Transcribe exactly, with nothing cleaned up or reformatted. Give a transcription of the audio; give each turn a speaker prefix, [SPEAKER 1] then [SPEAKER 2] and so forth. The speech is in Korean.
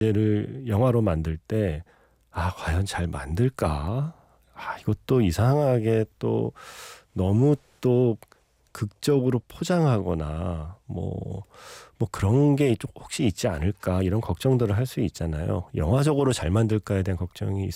[SPEAKER 1] 를 영화로 만들 때 아 과연 잘 만들까? 아 이것도 이상하게 또 너무 또 극적으로 포장하거나 뭐 뭐 그런 게 좀 혹시 있지 않을까 이런 걱정들을 할 수 있잖아요. 영화적으로 잘 만들까에 대한 걱정이